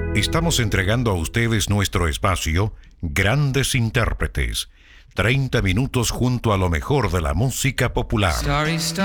Estamos entregando a ustedes nuestro espacio Grandes Intérpretes. 30 minutos junto a lo mejor de la música popular.